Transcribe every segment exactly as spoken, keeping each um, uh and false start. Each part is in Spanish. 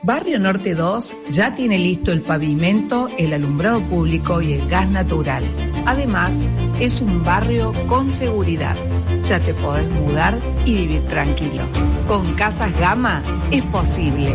Barrio Norte dos ya tiene listo el pavimento, el alumbrado público y el gas natural. Además, es un barrio con seguridad. Ya te podés mudar y vivir tranquilo. Con Casas Gama es posible.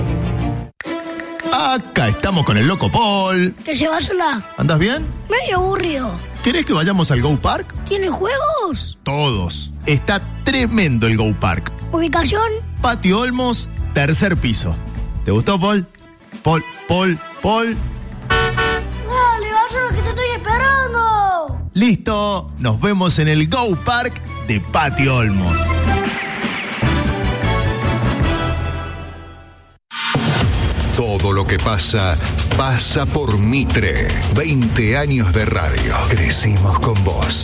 Acá estamos con el loco Paul. ¿Te llevásela? ¿Andás bien? Medio aburrido. ¿Querés que vayamos al Go Park? ¿Tiene juegos? Todos. Está tremendo el Go Park. ¿Ubicación? Patio Olmos, tercer piso. ¿Te gustó, Paul? Paul, Paul, Paul. Dale, vaya que te estoy esperando. Listo, nos vemos en el Go Park de Patio Olmos. Todo lo que pasa, pasa por Mitre. veinte años de radio. Crecimos con vos.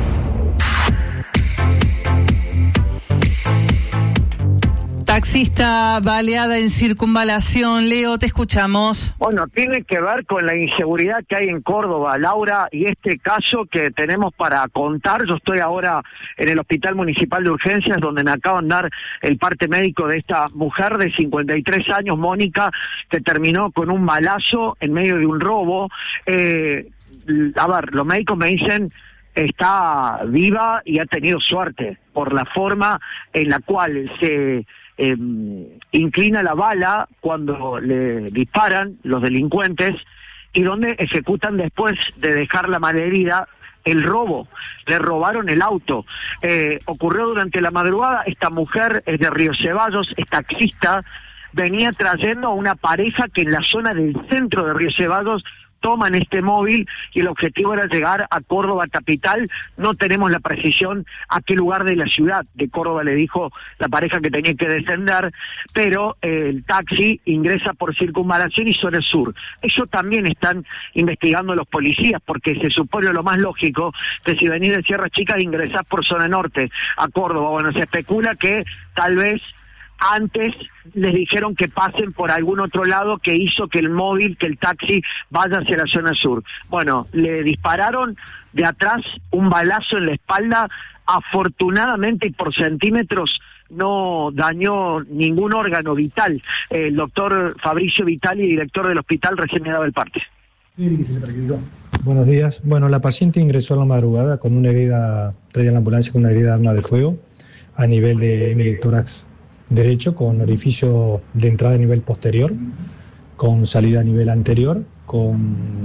Taxista baleada en Circunvalación. Leo, te escuchamos. Bueno, tiene que ver con la inseguridad que hay en Córdoba, Laura, y este caso que tenemos para contar. Yo estoy ahora en el Hospital Municipal de Urgencias, donde me acaban de dar el parte médico de esta mujer de cincuenta y tres años, Mónica, que terminó con un balazo en medio de un robo. Eh, a ver, los médicos me dicen está viva y ha tenido suerte por la forma en la cual se Eh, inclina la bala cuando le disparan los delincuentes y donde ejecutan después de dejar la malherida el robo. Le robaron el auto. Eh, ocurrió durante la madrugada. Esta mujer es de Río Ceballos, es taxista, venía trayendo a una pareja que en la zona del centro de Río Ceballos toman este móvil y el objetivo era llegar a Córdoba capital. No tenemos la precisión a qué lugar de la ciudad de Córdoba le dijo la pareja que tenía que descender, pero eh, el taxi ingresa por Circunvalación y zona sur. Eso también están investigando los policías, porque se supone lo más lógico que si venís de Sierra Chica ingresás por zona norte a Córdoba. Bueno, se especula que tal vez antes les dijeron que pasen por algún otro lado que hizo que el móvil, que el taxi vaya hacia la zona sur. Bueno, le dispararon de atrás un balazo en la espalda, afortunadamente y por centímetros no dañó ningún órgano vital. El doctor Fabricio Vitali, director del hospital, recién me daba el parte. Buenos días. Bueno, la paciente ingresó a la madrugada con una herida, traía en la ambulancia con una herida de arma de fuego a nivel de hemitórax derecho, con orificio de entrada a nivel posterior, con salida a nivel anterior, con